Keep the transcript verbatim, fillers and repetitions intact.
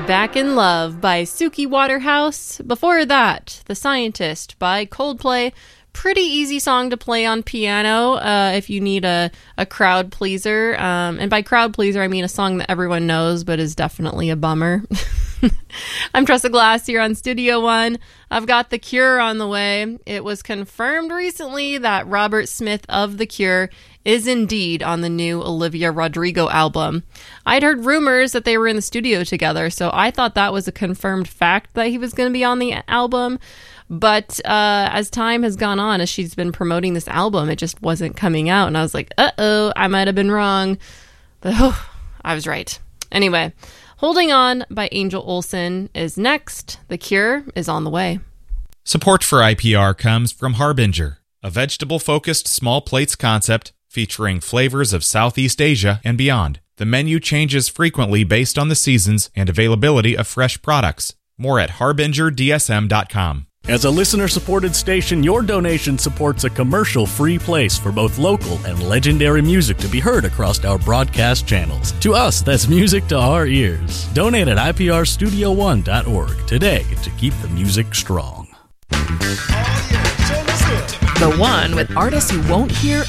Back in Love by Suki Waterhouse. Before that, The Scientist by Coldplay. Pretty easy song to play on piano uh, if you need a, a crowd pleaser. Um, and by crowd pleaser, I mean a song that everyone knows, but is definitely a bummer. I'm Tressa Glass here on Studio One. I've got The Cure on the way. It was confirmed recently that Robert Smith of The Cure is indeed on the new Olivia Rodrigo album. I'd heard rumors that they were in the studio together, so I thought that was a confirmed fact that he was going to be on the album. But uh, as time has gone on, as she's been promoting this album, it just wasn't coming out. And I was like, uh-oh, I might have been wrong. But oh, I was right. Anyway, Holding On by Angel Olsen is next. The Cure is on the way. Support for I P R comes from Harbinger, a vegetable-focused small plates concept featuring flavors of Southeast Asia and beyond. The menu changes frequently based on the seasons and availability of fresh products. More at harbinger d s m dot com. As a listener-supported station, your donation supports a commercial-free place for both local and legendary music to be heard across our broadcast channels. To us, that's music to our ears. Donate at I P R studio one dot org today to keep the music strong. The One with artists you won't hear